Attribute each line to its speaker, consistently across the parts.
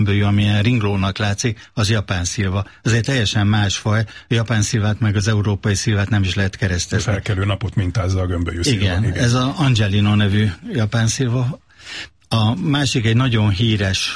Speaker 1: amilyen ringlónak látszik, az japán szilva. Ez egy teljesen más faj. A japán szilvát meg az európai szilvát nem is lehet keresztezni.
Speaker 2: Felkelő napot mintázza a gömbölyű szilva.
Speaker 1: Igen, ez az Angelino nevű japán szilva. A másik egy nagyon híres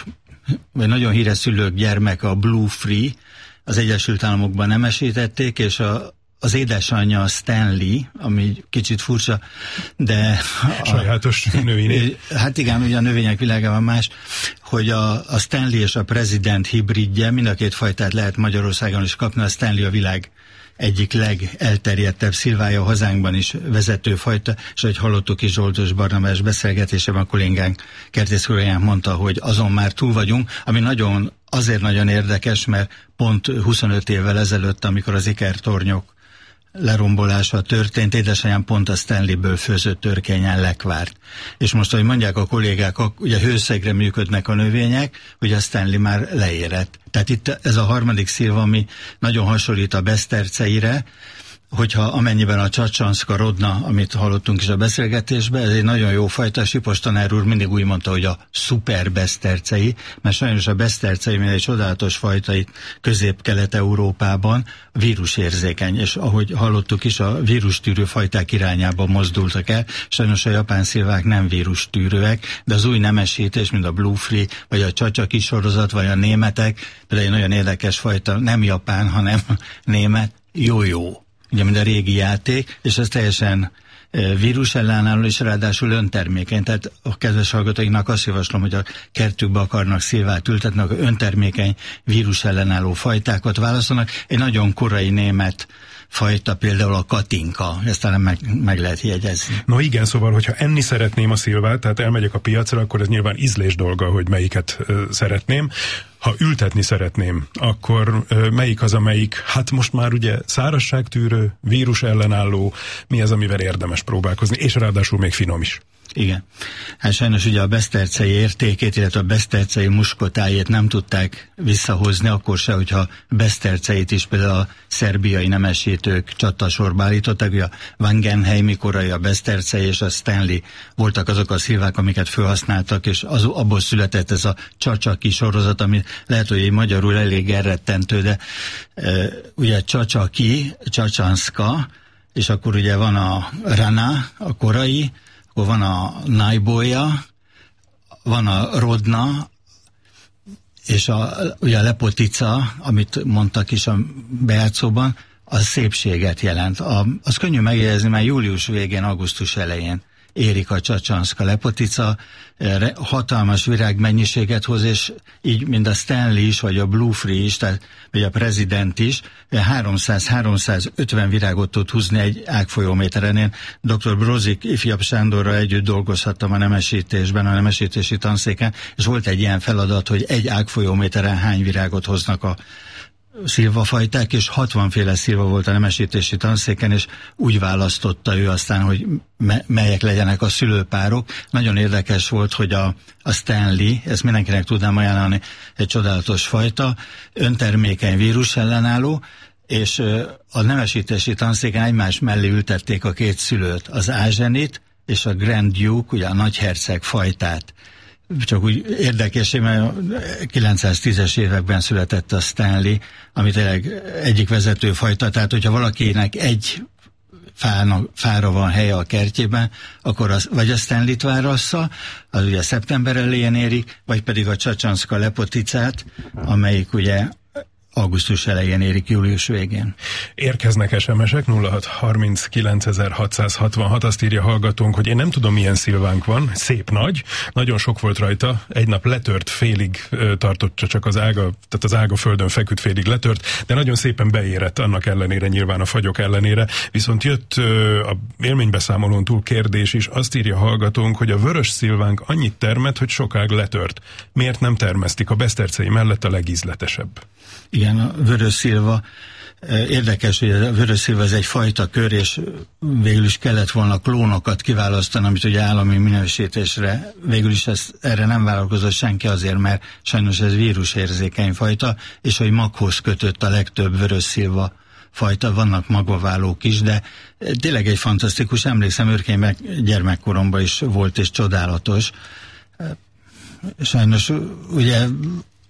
Speaker 1: szülők gyermeke, a Blue Free, az Egyesült Államokban nemesítették, és az édesanyja a Stanley, ami kicsit furcsa, de...
Speaker 2: Sajátos női név.
Speaker 1: Hát igen, ugye a növények világában más, hogy a Stanley és a President hibridje, mind a két fajtát lehet Magyarországon is kapni, a Stanley a világ egyik legelterjedtebb szilvája, hazánkban is vezető fajta, és ahogy hallottuk is Zsoltos Barnabás beszélgetésében, a kollégánk Kertész kollégánk mondta, hogy azon már túl vagyunk, ami azért nagyon érdekes, mert pont 25 évvel ezelőtt, amikor az ikertornyok lerombolása történt, édesanyám pont a Stanleyből főzött törkényen lekvárt. És most, ahogy mondják a kollégák, ugye hőszegre működnek a növények, ugye a Stanley már leérett. Tehát itt ez a harmadik szilva, ami nagyon hasonlít a beszterceire, hogyha amennyiben a Csacsanszka rodna, amit hallottunk is a beszélgetésben, ez egy nagyon jó fajta, Sipos tanár úr mindig úgy mondta, hogy a szuper besztercei, mert sajnos a besztercei, mint egy csodálatos fajta itt Közép-Kelet-Európában vírusérzékeny, és ahogy hallottuk is, a vírustűrő fajták irányába mozdultak el. Sajnos a japán szilvák nem vírustűrőek, de az új nemesítés, mint a Blue Free, vagy a Csacsaki sorozat, vagy a németek, például egy nagyon érdekes fajta, nem japán, hanem német, jó. Ugye, mint a régi játék, és ez teljesen vírus ellenálló, és ráadásul öntermékeny. Tehát a kedves hallgatóinknak azt javaslom, hogy a kertükbe akarnak szilvát ültetni, akkor öntermékeny vírus ellenálló fajtákat választanak. Egy nagyon korai német fajta, például a katinka, ezt talán meg lehet jegyezni.
Speaker 2: No igen, szóval, hogyha enni szeretném a szilvát, tehát elmegyek a piacra, akkor ez nyilván ízlés dolga, hogy melyiket szeretném. Ha ültetni szeretném, akkor melyik az, amelyik, hát most már ugye szárazságtűrő, vírus ellenálló, mi az, amivel érdemes próbálkozni, és ráadásul még finom is.
Speaker 1: Igen. Hát sajnos ugye a besztercei értékét, illetve a besztercei muskotájét nem tudták visszahozni, akkor se, hogyha beszterceit is például a szerbiai nemesítők csatasorba állították, ugye a Wangenheimi korai, a besztercei és a Stanley voltak azok a szilvák, amiket felhasználtak, és abból született ez a Csacsaki sorozat, ami lehet, hogy magyarul elég elrettentő, de ugye Csacsaki, Csacsanszka, és akkor ugye van a Rana, a korai, akkor van a Naiboja, van a Rodna, és ugye a Lepotica, amit mondtak is a bejátszóban, az szépséget jelent. Az könnyű megjegyezni, mert július végén, augusztus elején érik a Csacsanszka Lepotica, hatalmas virágmennyiséget hoz, és így, mint a Stanley is, vagy a Blue Free is, tehát, vagy a President is, 300-350 virágot tud húzni egy ágfolyóméteren. Én dr. Brozik ifjabb Sándorral együtt dolgozhattam a nemesítésben, a nemesítési tanszéken, és volt egy ilyen feladat, hogy egy ágfolyóméteren hány virágot hoznak a szilvafajták, és 60 féle szilva volt a nemesítési tanszéken, és úgy választotta ő aztán, hogy melyek legyenek a szülőpárok. Nagyon érdekes volt, hogy a Stanley, ezt mindenkinek tudnám ajánlani, egy csodálatos fajta, öntermékeny vírus ellenálló, és a nemesítési tanszéken egymás mellé ültették a két szülőt, az Ázsenit és a Grand Duke, ugye a nagyherceg fajtát. Csak úgy érdekes, mert 910-es években született a Stanley, ami tényleg egyik vezető fajta, tehát hogyha valakinek egy fára van helye a kertjében, akkor vagy a Stanleyt várassza, az ugye szeptember elején érik, vagy pedig a Csacsanszka Lepoticát, amelyik ugye augusztus elején érik, július végén.
Speaker 2: Érkeznek SMS-ek, 0639.666, azt írja hallgatónk, hogy én nem tudom, milyen szilvánk van, szép nagy, nagyon sok volt rajta, egy nap letört, félig tartott csak az ága, tehát az ága földön feküdt, félig letört, de nagyon szépen beérett annak ellenére, nyilván a fagyok ellenére, viszont jött a élménybeszámolón túl kérdés is, azt írja hallgatónk, hogy a vörös szilvánk annyit termett, hogy sokáig letört. Miért nem termesztik? A besztercei mellett a legízletesebb.
Speaker 1: Igen, a vörös szilva. Érdekes, hogy a vörös szilva ez egy fajta kör, és végül is kellett volna klónokat kiválasztani, amit ugye állami minősítésre, végül is erre nem vállalkozott senki azért, mert sajnos ez vírusérzékeny fajta, és hogy maghoz kötött a legtöbb vörös szilva fajta, vannak magvaválók is, de tényleg egy fantasztikus, emlékszem, Őrkényben gyermekkoromban is volt, és csodálatos. Sajnos ugye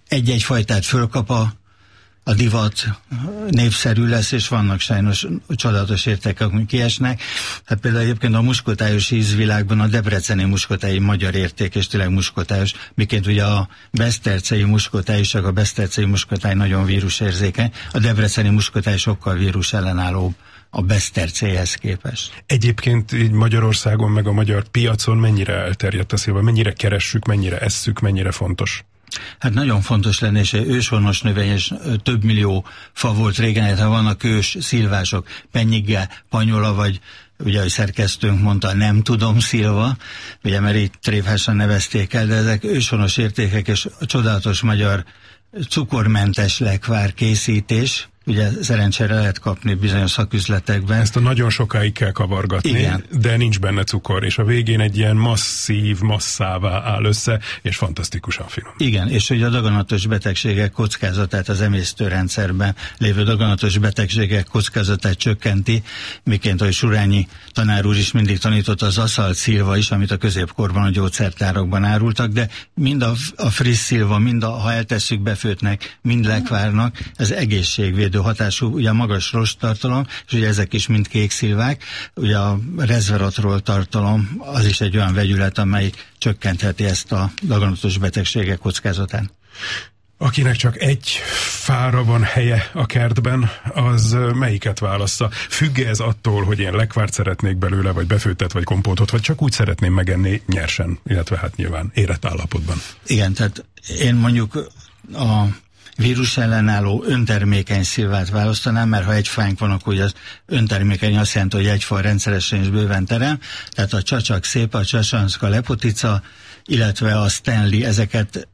Speaker 1: egy-egy fajtát fölkap a divat, népszerű lesz, és vannak sajnos csodálatos értékek, amik kiesnek. Hát például egyébként a muskotályos ízvilágban a debreceni muskotályi magyar érték, és tényleg muskotályos, miként ugye a besztercei muskotály, és a besztercei muskotály nagyon vírusérzékeny, a debreceni muskotály sokkal vírusellenállóbb a besztercéhez képest.
Speaker 2: Egyébként így Magyarországon, meg a magyar piacon mennyire elterjedt a szilva? Mennyire keressük, mennyire esszük, mennyire fontos?
Speaker 1: Hát nagyon fontos lenne, és őshonos növény, és több millió fa volt régen, ha vannak ős szilvások, pennyige, panyola, vagy ugye, ahogy szerkesztőnk mondta, nem tudom szilva, ugye, mert így tréfásan nevezték el, de ezek őshonos értékek, és a csodálatos magyar cukormentes lekvár készítés, ugye szerencsére lehet kapni bizonyos szaküzletekben.
Speaker 2: Ezt a nagyon sokáig kell kavargatni, igen, de nincs benne cukor, és a végén egy ilyen masszív masszává áll össze, és fantasztikusan finom.
Speaker 1: Igen, és ugye a daganatos betegségek kockázatát, az emésztőrendszerben lévő daganatos betegségek kockázatát csökkenti, miként ahogy Surányi tanár úr is mindig tanított, az aszalt szilva is, amit a középkorban a gyógyszertárakban árultak, de mind a friss szilva, mind ha eltesszük befőtnek, mind lekvárnak, ez egészségvédő hatású, ugye a magas rosttartalom, és ugye ezek is mind kék szilvák, ugye a resveratrol tartalom, az is egy olyan vegyület, amely csökkentheti ezt a daganatos betegségek kockázatán.
Speaker 2: Akinek csak egy fára van helye a kertben, az melyiket válassza? Függ ez attól, hogy én lekvárt szeretnék belőle, vagy befőttet, vagy kompótot, vagy csak úgy szeretném megenni nyersen, illetve hát nyilván érett állapotban?
Speaker 1: Igen, tehát én mondjuk a vírus ellenálló öntermékeny szilvát választanám, mert ha egy fánk van, akkor az öntermékeny azt jelenti, hogy egy fa rendszeresen és bőven terem, tehát a csacsak szép, a csacsanszka lepotica, illetve a Stanley, ezeket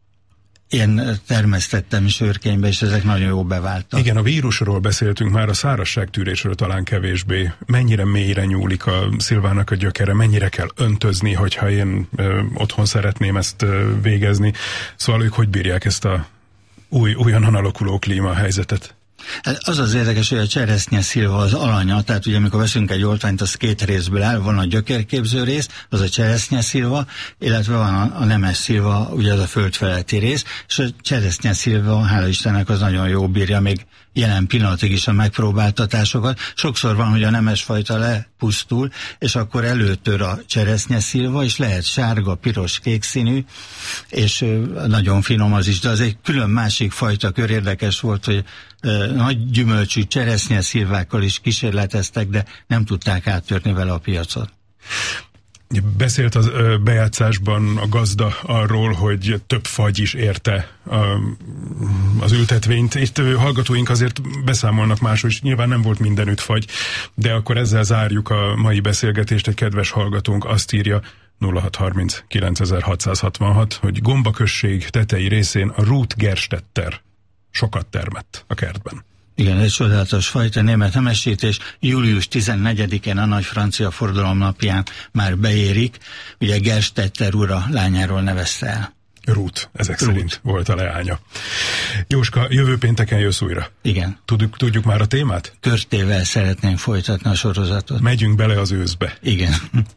Speaker 1: én termesztettem is őrkénybe, és ezek nagyon jó beváltak.
Speaker 2: Igen, a vírusról beszéltünk már, a szárazságtűrésről talán kevésbé. Mennyire mélyre nyúlik a szilvának a gyökere, mennyire kell öntözni, hogyha én otthon szeretném ezt végezni. Szóval ők hogy bírják ezt a újonnan alakuló klímahelyzetet?
Speaker 1: Az az érdekes, hogy a cseresznye szilva az alanya, tehát ugye amikor veszünk egy oltványt, az két részből áll, van a gyökérképző rész, az a cseresznye szilva, illetve van a nemes szilva, ugye az a földfeletti rész, és a cseresznye szilva, hála Istennek, az nagyon jó bírja még jelen pillanatig is a megpróbáltatásokat. Sokszor van, hogy a nemes fajta lepusztul, és akkor előtör a cseresznye szilva, és lehet sárga, piros, kék színű, és nagyon finom az is, de az egy külön másik fajta kör. Érdekes volt, hogy nagy gyümölcsű cseresznye szilvákkal is kísérleteztek, de nem tudták áttörni vele a piacot.
Speaker 2: Beszélt az bejátszásban a gazda arról, hogy több fagy is érte az ültetvényt. Itt hallgatóink azért beszámolnak másról, és nyilván nem volt mindenütt fagy, de akkor ezzel zárjuk a mai beszélgetést. Egy kedves hallgatónk azt írja, 0630 9666, hogy Gomba község tetei részén a Ruth Gerstetter sokat termett a kertben.
Speaker 1: Igen, egy csodálatos fajta német nemesítés. Július 14-én a nagy francia forradalom napján már beérik. Ugye Gerstetter ura lányáról nevezte el.
Speaker 2: Ruth, ezek szerint volt a leánya. Jóska, jövő pénteken jössz újra.
Speaker 1: Igen.
Speaker 2: Tudjuk már a témát?
Speaker 1: Körtével szeretnénk folytatni a sorozatot.
Speaker 2: Megyünk bele az őszbe.
Speaker 1: Igen.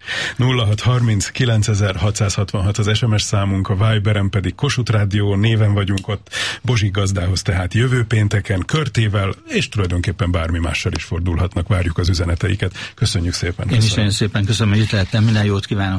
Speaker 2: 0630 9666 az SMS számunk, a Viberen pedig Kossuth Rádió néven vagyunk ott, Bozsik gazdához, tehát jövő pénteken körtével, és tulajdonképpen bármi mással is fordulhatnak, várjuk az üzeneteiket. Köszönjük szépen.
Speaker 1: Én is nagyon szépen köszönöm, hogy itt lehettem, minden jót kívánok.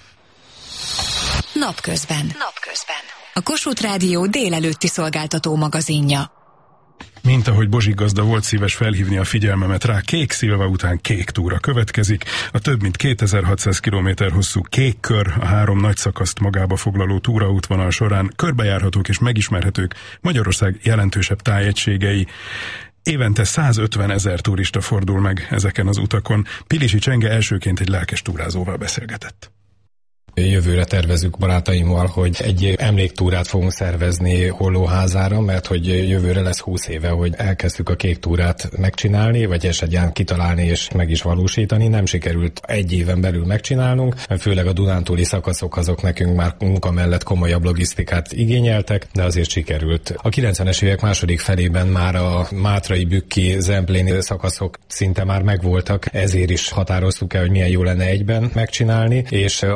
Speaker 3: Napközben. A Kossuth Rádió délelőtti szolgáltató magazinja.
Speaker 2: Mint ahogy Bozsik gazda volt szíves felhívni a figyelmemet rá, Kék Szilva után Kék túra következik. A több mint 2600 km hosszú Kék kör, a 3 nagy szakaszt magába foglaló túraútvonal során körbejárhatók és megismerhetők Magyarország jelentősebb tájegységei. Évente 150 000 turista fordul meg ezeken az utakon. Pilisi Csenge elsőként egy lelkes túrázóval beszélgetett.
Speaker 4: Jövőre tervezünk barátaimmal, hogy egy emléktúrát fogunk szervezni Hollóházára, mert hogy jövőre lesz 20 éve, hogy elkezdtük a Kék túrát megcsinálni, vagy esetleg kitalálni és meg is valósítani. Nem sikerült egy éven belül megcsinálnunk, főleg a dunántúli szakaszok azok nekünk már munka mellett komolyabb logisztikát igényeltek, de azért sikerült. A 90-es évek második felében már a Mátrai, Bükki, Zempléni szakaszok szinte már megvoltak, ezért is határoztuk el, hogy milyen jó lenne egyben megcsinálni, és a Rock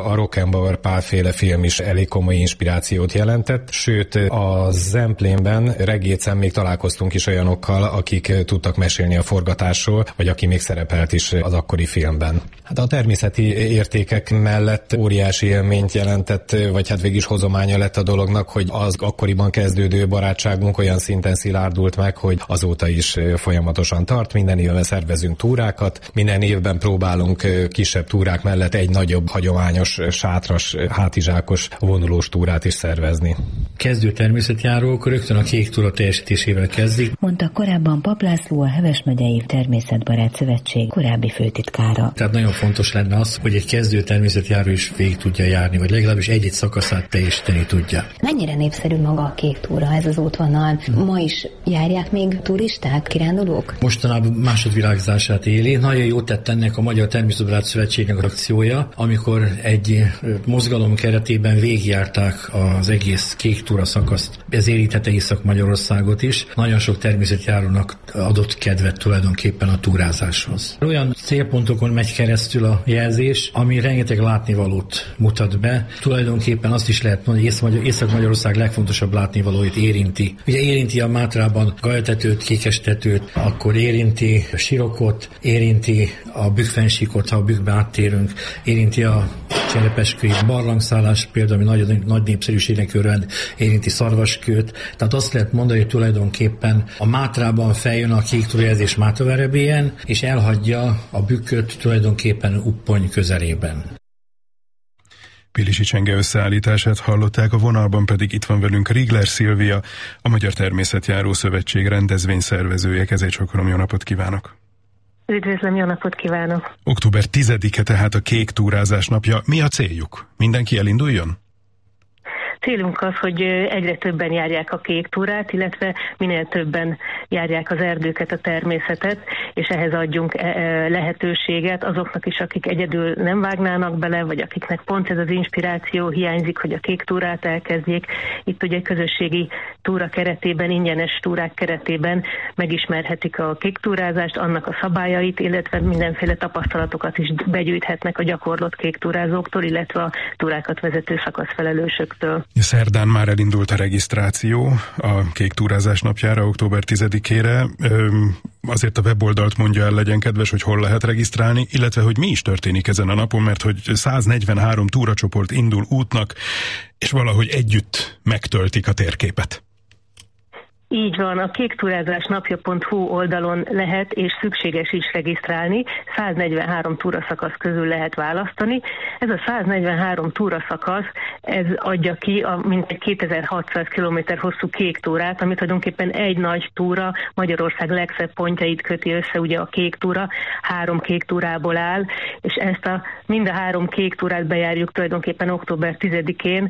Speaker 4: Beckenbauer Pál-féle film is elég komoly inspirációt jelentett, sőt a Zemplénben Regécen még találkoztunk is olyanokkal, akik tudtak mesélni a forgatásról, vagy aki még szerepelt is az akkori filmben. Hát a természeti értékek mellett óriási élményt jelentett, vagy hát végig is hozománya lett a dolognak, hogy az akkoriban kezdődő barátságunk olyan szinten szilárdult meg, hogy azóta is folyamatosan tart. Minden évben szervezünk túrákat, minden évben próbálunk kisebb túrák mellett egy nagyobb hagyományos sátras, hátizsákos vonulós túrát is szervezni.
Speaker 5: Kezdő természetjárók rögtön a Kék Túra teljesítésével kezdik,
Speaker 6: mondta korábban Pap László, a Heves megyei Természetbarát Szövetség korábbi főtitkára.
Speaker 5: Tehát nagyon fontos lenne az, hogy egy kezdő természetjáró is végig tudja járni, vagy legalábbis egy-egy szakaszát teljesíteni tudja.
Speaker 6: Mennyire népszerű maga a Kék Túra, ez az útvonal? Ma is járják még turisták, kirándulók?
Speaker 5: Mostanában másodvilágzását éli. Nagyon jót tett ennek a Magyar Természetbarát Szövetségnek a akciója, amikor egy mozgalom keretében végigjárták az egész Kék Túra szakaszt. Ez érintette Észak-Magyarországot is. Nagyon sok természetjárónak adott kedvet tulajdonképpen a túrázáshoz. Olyan célpontokon megy keresztül a jelzés, ami rengeteg látnivalót mutat be. Tulajdonképpen azt is lehet mondani, hogy Észak-Magyarország legfontosabb látnivalóit érinti. Ugye érinti a Mátrában Galyatetőt, Kékestetőt, akkor érinti a Sirokot, érinti a Bükkfennsíkot, ha a Bükkbe áttérünk, érinti a Cserepeskői barlangszállás például, ami nagyon nagy népszerűségnek örvend, érinti Szarvaskőt. Tehát azt lehet mondani, hogy tulajdonképpen a Mátrában feljön a Kék Túra jelzés Mátraverebélyen, és elhagyja a Bükköt tulajdonképpen Uppony közelében.
Speaker 2: Pilisi Csenge összeállítását hallották, a vonalban pedig itt van velünk Rigler Szilvia, a Magyar Természetjáró Szövetség rendezvényszervezője. Kezécsokorom, jó napot kívánok!
Speaker 7: Üdvözlöm, jó napot kívánok!
Speaker 2: Október 10-e tehát a Kék Túrázás napja. Mi a céljuk? Mindenki elinduljon?
Speaker 7: Célunk az, hogy egyre többen járják a Kék Túrát, illetve minél többen járják az erdőket, a természetet, és ehhez adjunk lehetőséget azoknak is, akik egyedül nem vágnának bele, vagy akiknek pont ez az inspiráció hiányzik, hogy a Kék Túrát elkezdjék. Itt ugye közösségi túra keretében, ingyenes túrák keretében megismerhetik a kék túrázást, annak a szabályait, illetve mindenféle tapasztalatokat is begyűjthetnek a gyakorlott kék túrázóktól, illetve a túrákat vezető szakaszfelelősöktől.
Speaker 2: Szerdán már elindult a regisztráció a Kék Túrázás napjára, október 10-ére. Azért a weboldalt mondja el, legyen kedves, hogy hol lehet regisztrálni, illetve hogy mi is történik ezen a napon, mert hogy 143 túracsoport indul útnak, és valahogy együtt megtöltik a térképet.
Speaker 7: Így van, a kéktúrázásnapja.hu oldalon lehet és szükséges is regisztrálni, 143 túraszakasz közül lehet választani. Ez a 143 túraszakasz, ez adja ki a mintegy 2600 km hosszú kék túrát, ami tulajdonképpen egy nagy túra, Magyarország legszebb pontjait köti össze, ugye a kék túra, 3 kék túrából áll, és ezt mind a 3 kék túrát bejárjuk tulajdonképpen október 10-én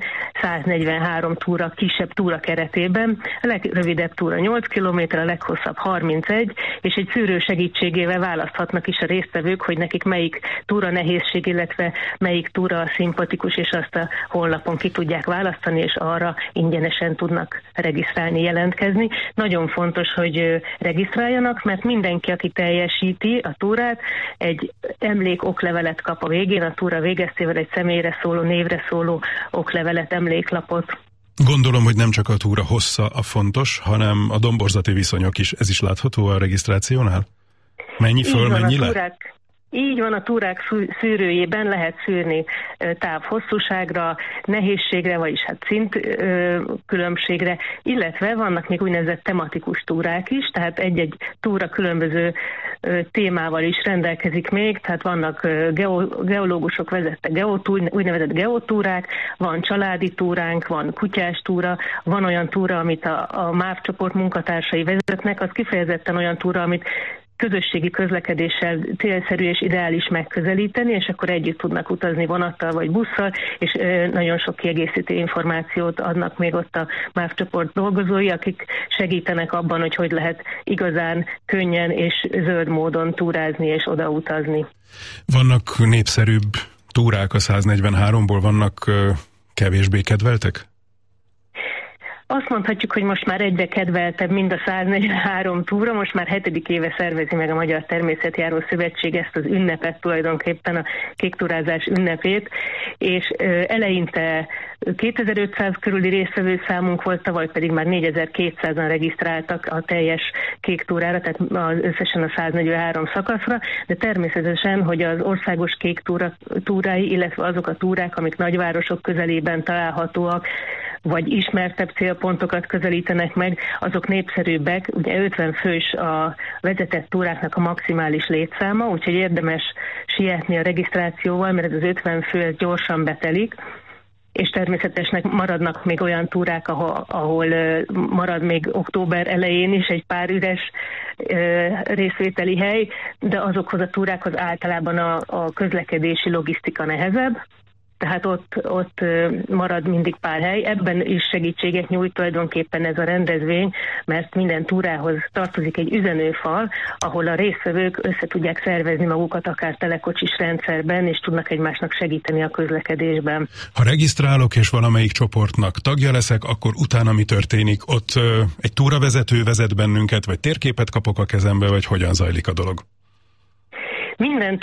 Speaker 7: 143 túra, kisebb túra keretében. A legrövidebb túra 8 km, a leghosszabb 31, és egy szűrő segítségével választhatnak is a résztvevők, hogy nekik melyik túra nehézség, illetve melyik túra szimpatikus, és azt a honlapon ki tudják választani, és arra ingyenesen tudnak regisztrálni, jelentkezni. Nagyon fontos, hogy regisztráljanak, mert mindenki, aki teljesíti a túrát, egy emlékoklevelet kap a végén, a túra végeztével egy személyre szóló, névre szóló oklevelet, emléklapot.
Speaker 2: Gondolom, hogy nem csak a túra hossza a fontos, hanem a domborzati viszonyok is. Ez is látható a regisztrációnál? Mennyi föl, mennyi le?
Speaker 7: Így van, a túrák szűrőjében lehet szűrni távhosszúságra, nehézségre, vagyis hát szint különbségre, illetve vannak még úgynevezett tematikus túrák is, tehát egy-egy túra különböző témával is rendelkezik még, tehát vannak geológusok vezette úgynevezett geotúrák, van családi túránk, van kutyás túra, van olyan túra, amit a MÁV csoport munkatársai vezetnek, az kifejezetten olyan túra, amit közösségi közlekedéssel célszerű és ideális megközelíteni, és akkor együtt tudnak utazni vonattal vagy busszal, és nagyon sok kiegészítő információt adnak még ott a MÁV csoport dolgozói, akik segítenek abban, hogy lehet igazán könnyen és zöld módon túrázni és odautazni.
Speaker 2: Vannak népszerűbb túrák a 143-ból, vannak kevésbé kedveltek?
Speaker 7: Azt mondhatjuk, hogy most már egyre kedveltebb mind a 143 túra, most már 7. éve szervezi meg a Magyar Természetjáró Szövetség ezt az ünnepet, tulajdonképpen a kéktúrázás ünnepét, és eleinte 2500 körüli résztvevő számunk volt, tavaly pedig már 4200-an regisztráltak a teljes kéktúrára, tehát összesen a 143 szakaszra, de természetesen, hogy az országos kéktúrái, illetve azok a túrák, amik nagyvárosok közelében találhatóak, vagy ismertebb célpontokat közelítenek meg, azok népszerűbbek. Ugye 50 fős a vezetett túráknak a maximális létszáma, úgyhogy érdemes sietni a regisztrációval, mert ez az 50 fő ez gyorsan betelik, és természetesen maradnak még olyan túrák, ahol marad még október elején is egy pár üres részvételi hely, de azokhoz a túrákhoz általában a közlekedési logisztika nehezebb, tehát ott marad mindig pár hely. Ebben is segítséget nyújt tulajdonképpen ez a rendezvény, mert minden túrához tartozik egy üzenőfal, ahol a résztvevők össze tudják szervezni magukat akár telekocsis rendszerben, és tudnak egymásnak segíteni a közlekedésben.
Speaker 2: Ha regisztrálok és valamelyik csoportnak tagja leszek, akkor utána mi történik? Ott egy túravezető vezet bennünket, vagy térképet kapok a kezembe, vagy hogyan zajlik a dolog?
Speaker 7: Minden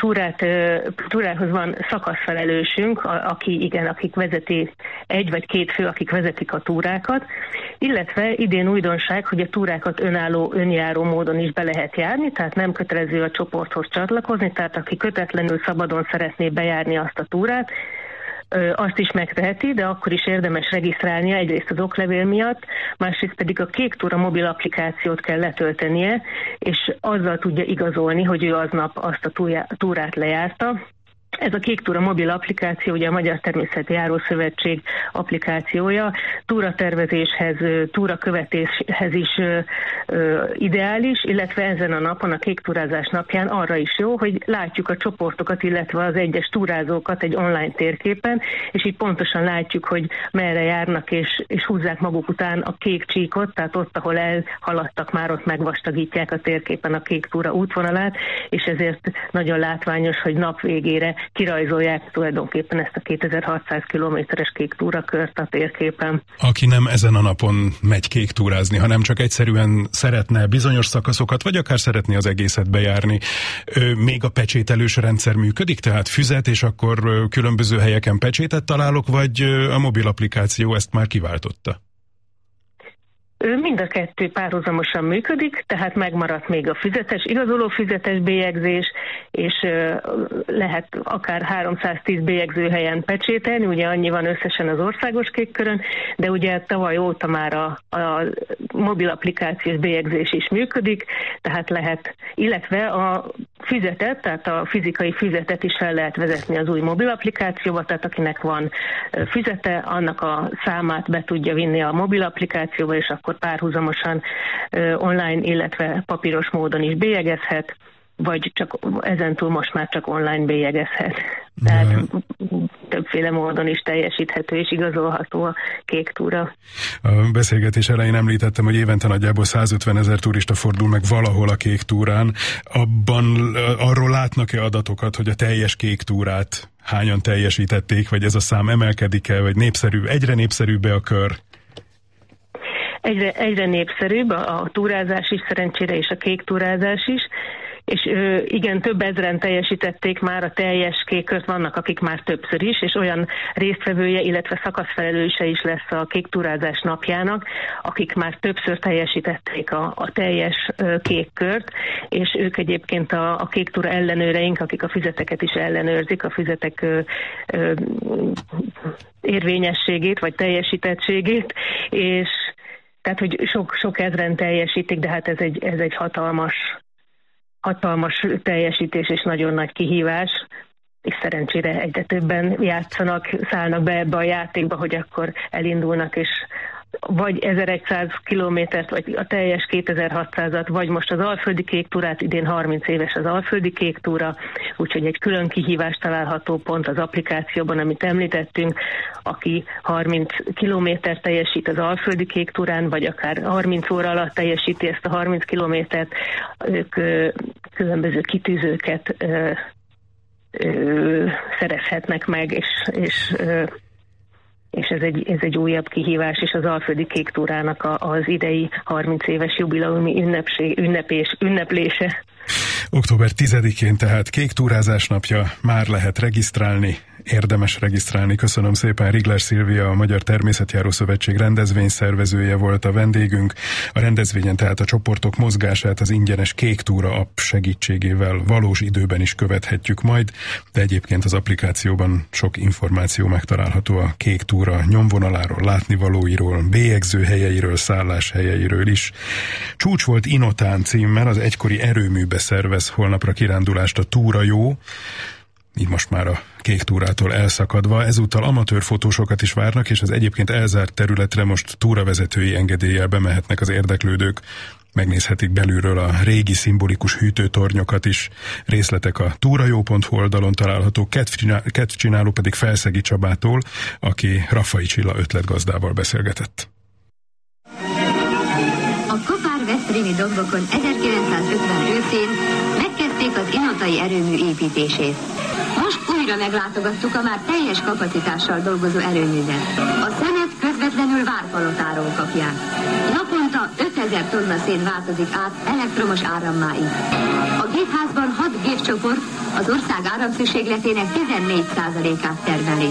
Speaker 7: túrához van szakaszfelelősünk, akik vezeti, egy vagy két fő, akik vezetik a túrákat, illetve idén újdonság, hogy a túrákat önjáró módon is be lehet járni, tehát nem kötelező a csoporthoz csatlakozni, tehát aki kötetlenül szabadon szeretné bejárni azt a túrát, azt is megteheti, de akkor is érdemes regisztrálnia, egyrészt az oklevél miatt, másrészt pedig a Kéktúra mobil applikációt kell letöltenie, és azzal tudja igazolni, hogy ő aznap azt a túrát lejárta. Ez a Kéktúra mobil applikáció, ugye a Magyar Természetjáró Szövetség applikációja, túratervezéshez, túrakövetéshez is ideális, illetve ezen a napon, a kéktúrázás napján arra is jó, hogy látjuk a csoportokat, illetve az egyes túrázókat egy online térképen, és így pontosan látjuk, hogy merre járnak, és húzzák maguk után a kék csíkot, tehát ott, ahol elhaladtak, már ott megvastagítják a térképen a Kéktúra útvonalát, és ezért nagyon látványos, hogy nap végére kirajzolják tulajdonképpen ezt a 2600 kilométeres kéktúrakört a térképen.
Speaker 2: Aki nem ezen a napon megy kéktúrázni, hanem csak egyszerűen szeretne bizonyos szakaszokat, vagy akár szeretné az egészet bejárni, még a pecsételős rendszer működik, tehát füzet, és akkor különböző helyeken pecsétet találok, vagy a mobil applikáció ezt már kiváltotta?
Speaker 7: Mind a kettő párhuzamosan működik, tehát megmaradt még a igazoló füzetes bélyegzés, és lehet akár 310 bélyegzőhelyen pecsételni, ugye annyi van összesen az országos kékkörön, de ugye tavaly óta már a mobil applikációs bélyegzés is működik, tehát lehet, illetve a füzetet, tehát a fizikai füzetet is fel lehet vezetni az új mobil applikációba, tehát akinek van füzete, annak a számát be tudja vinni a mobil applikációba, és akkor párhuzamosan online, illetve papíros módon is bélyegezhet, vagy csak ezentúl most már csak online bélyegezhet. Tehát többféle módon is teljesíthető és igazolható a Kéktúra.
Speaker 2: A beszélgetés elején említettem, hogy évente nagyjából 150 000 turista fordul meg valahol a Kéktúrán. Arról látnak-e adatokat, hogy a teljes Kéktúrát hányan teljesítették, vagy ez a szám emelkedik-e, vagy egyre népszerűbb-e a kör?
Speaker 7: Egyre népszerűbb a túrázás is, szerencsére, és a kéktúrázás is, és igen, több ezren teljesítették már a teljes kékkört, vannak, akik már többször is, és olyan résztvevője, illetve szakaszfelelőse is lesz a kéktúrázás napjának, akik már többször teljesítették a teljes kékkört, és ők egyébként a Kéktúra ellenőreink, akik a füzeteket is ellenőrzik, a füzetek érvényességét, vagy teljesítettségét, és tehát, hogy sok ezren teljesítik, de hát ez egy hatalmas teljesítés és nagyon nagy kihívás, és szerencsére egyre többen játszanak, szállnak be ebbe a játékba, hogy akkor elindulnak, és vagy 1100 kilométert, vagy a teljes 2600-at, vagy most az Alföldi Kéktúrát, idén 30 éves az Alföldi Kéktúra, úgyhogy egy külön kihívás található pont az applikációban, amit említettünk, aki 30 kilométert teljesít az Alföldi Kéktúrán, vagy akár 30 óra alatt teljesíti ezt a 30 kilométert, ők különböző kitűzőket szerezhetnek meg, és és ez egy újabb kihívás, és az Alföldi Kék Túrának az idei 30 éves jubileumi ünneplése.
Speaker 2: Október 10-én tehát Kék Túrázás napja, már lehet regisztrálni, érdemes regisztrálni. Köszönöm szépen, Rigler Szilvia, a Magyar Természetjáró Szövetség rendezvényszervezője volt a vendégünk. A rendezvényen tehát a csoportok mozgását az ingyenes Kék Túra app segítségével valós időben is követhetjük majd, de egyébként az applikációban sok információ megtalálható a Kék Túra nyomvonaláról, látnivalóiról, bélyegző helyeiről, szálláshelyeiről is. Csúcs volt Inotán címmel az egykori erőműbe szervez holnapra kirándulást a Túra Jó, így most már a Kék Túrától elszakadva. Ezúttal amatőr fotósokat is várnak, és az egyébként elzárt területre most túravezetői engedéllyel bemehetnek az érdeklődők. Megnézhetik belülről a régi szimbolikus hűtőtornyokat is. Részletek a túrajó.hu oldalon található, kedvcsináló pedig Felszegi Csabától, aki Raffai Csilla ötletgazdával beszélgetett.
Speaker 8: A Kopár-Veszprémi dombokon 1950 őszén megkezdték az inotai erőmű építését. Most újra meglátogattuk a már teljes kapacitással dolgozó erőművet. A szenet közvetlenül Várpalotáról kapják. Naponta 5000 tonna szén változik át elektromos árammá is. A gépházban 6 gépcsoport az ország áramszükségletének 14%-át termeli.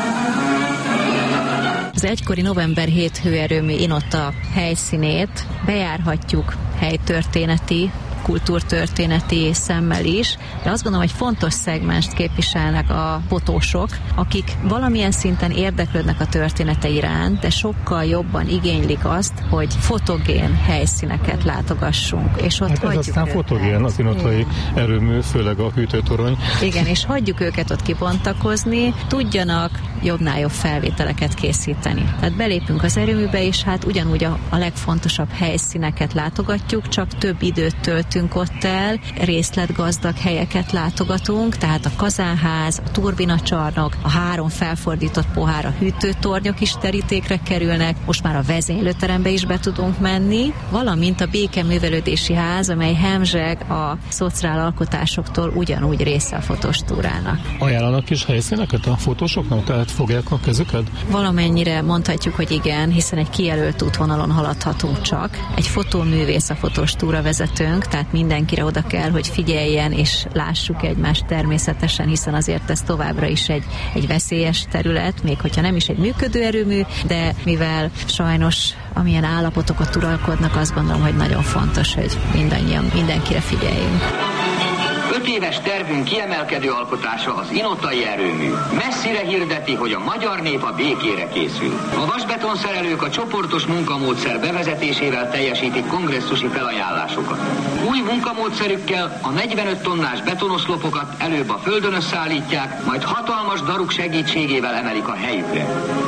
Speaker 9: Az egykori november 7 hőerőmű Inota helyszínét bejárhatjuk helytörténeti, kultúrtörténeti szemmel is, de azt gondolom, hogy fontos szegmenst képviselnek a fotósok, akik valamilyen szinten érdeklődnek a története iránt, de sokkal jobban igénylik azt, hogy fotogén helyszíneket látogassunk. És ott
Speaker 10: ez aztán fotogén az inotai erőmű, főleg a hűtőtorony.
Speaker 9: Igen, és hagyjuk őket ott kibontakozni, tudjanak jobbnál jobb felvételeket készíteni. Tehát belépünk az erőműbe, és hát ugyanúgy a legfontosabb helyszíneket látogatjuk, csak több időt töltünk ott el, részletgazdag helyeket látogatunk, tehát a kazánház, a turbinacsarnok, a 3 felfordított pohár, a hűtőtornyok is terítékre kerülnek, most már a vezénylőterembe is be tudunk menni, valamint a Békeművelődési Ház, amely hemzseg a szociál alkotásoktól, ugyanúgy része a fotós túrának.
Speaker 10: Ajánlanak is helyszíneket a fotósoknak, tehát fogják a kezüket?
Speaker 9: Valamennyire mondhatjuk, hogy igen, hiszen egy kijelölt útvonalon haladhatunk csak. Egy fotóművész a fotós túravezetőnk, tehát mindenkire oda kell, hogy figyeljen, és lássuk egymást természetesen, hiszen azért ez továbbra is egy veszélyes terület, még hogyha nem is egy működő erőmű, de mivel sajnos amilyen állapotok ott uralkodnak, azt gondolom, hogy nagyon fontos, hogy mindannyian mindenkire figyeljünk.
Speaker 11: 5 éves tervünk kiemelkedő alkotása az inotai erőmű. Messzire hirdeti, hogy a magyar nép a békére készül. A vasbetonszerelők a csoportos munkamódszer bevezetésével teljesítik kongresszusi felajánlásokat. Új munkamódszerükkel a 45 tonnás betonoszlopokat előbb a földön összeállítják, majd hatalmas daruk segítségével emelik a helyükre.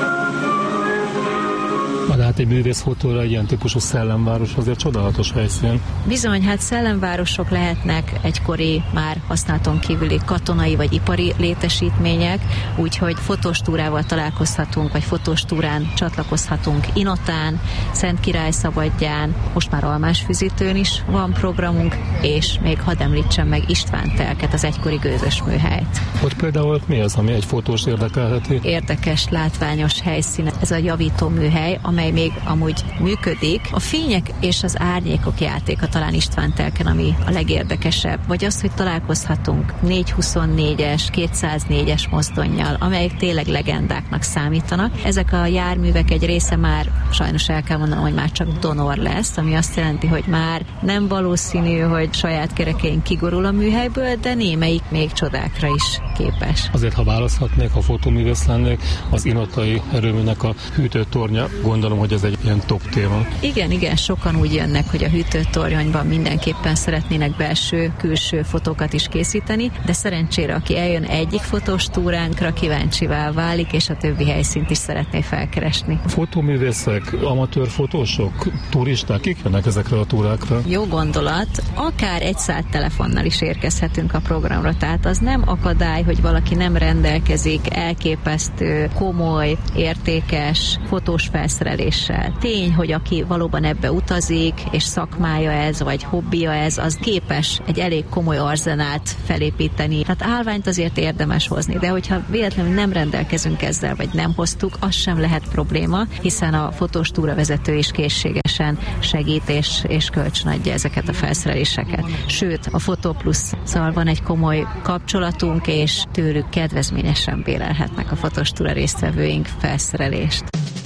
Speaker 10: De hát egy művészfotóra egy ilyen típusú szellemváros azért csodálatos helyszín.
Speaker 9: Bizony, hát szellemvárosok lehetnek egykori már használaton kívüli katonai vagy ipari létesítmények, úgyhogy fotós túrával találkozhatunk, vagy fotós túrán csatlakozhatunk Inotán, Szentkirályszabadján, most már Almásfüzitőn is van programunk, és még hadd említsem meg Istvántelket, az egykori gőzös műhelyt.
Speaker 10: Ott például mi az, ami egy fotós érdekelheti?
Speaker 9: Érdekes, látványos helyszín, ez a javító műhely, amely még amúgy működik. A fények és az árnyékok játéka talán Istvántelken, ami a legérdekesebb, vagy az, hogy találkozhatunk 424-es, 204-es mozdonnyal, amelyek tényleg legendáknak számítanak. Ezek a járművek egy része már, sajnos el kell mondanom, hogy már csak donor lesz, ami azt jelenti, hogy már nem valószínű, hogy saját kerekein kigorul a műhelyből, de némelyik még csodákra is képes.
Speaker 10: Azért, ha választhatnék, ha fotóművész lennék, az inotai erőműnek a hűtőtornya, gondolom, hogy ez egy ilyen top téma.
Speaker 9: Igen, sokan úgy jönnek, hogy a hűtőtornyban mindenképpen szeretnének belső, külső fotókat is készíteni, de szerencsére, aki eljön egyik fotós túránkra, kíváncsivá válik, és a többi helyszínt is szeretné felkeresni.
Speaker 10: Fotóművészek, amatőr fotósok, turisták, kik jönnek ezekre a túrákra?
Speaker 9: Jó gondolat, akár egy szállt telefonnal is érkezhetünk a programra, tehát az nem akadály, hogy valaki nem rendelkezik elképesztő, komoly, értékes fotós felszereléssel, készséggel. Tény, hogy aki valóban ebbe utazik, és szakmája ez, vagy hobbija ez, az képes egy elég komoly arzenált felépíteni. Tehát állványt azért érdemes hozni, de hogyha véletlenül nem rendelkezünk ezzel, vagy nem hoztuk, az sem lehet probléma, hiszen a fotós túravezető is készségesen segít és kölcsönadja ezeket a felszereléseket. Sőt, a Fotoplusszal van egy komoly kapcsolatunk, és tőlük kedvezményesen bérelhetnek a fotós túra résztvevőink felszerelést.